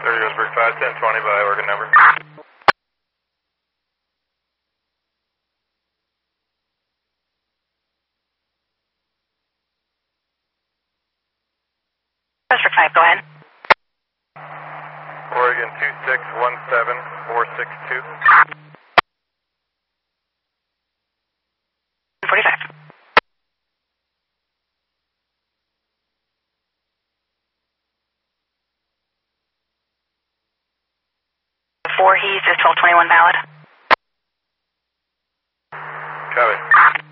30 Roseburg 51020 by organ number. Roseburg 5, go ahead. Oregon 2617462. 45. 4 Heath is 1221 valid. Copy.